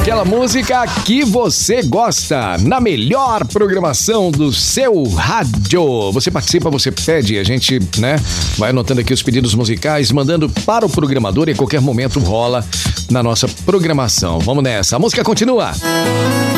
aquela música que você gosta, na melhor programação do seu rádio. Você participa, você pede, a gente, vai anotando aqui os pedidos musicais, mandando para o programador e a qualquer momento rola na nossa programação. Vamos nessa, a música continua.